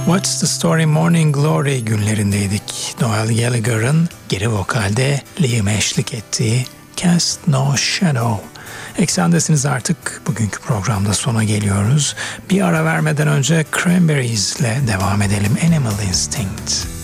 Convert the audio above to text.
What's the Story Morning Glory günlerindeydik. Noel Gallagher'ın geri vokalde Liam eşlik ettiği Cast No Shadow. Eksendesiniz artık, bugünkü programda sona geliyoruz. Bir ara vermeden önce Cranberries ile devam edelim. Animal Instinct.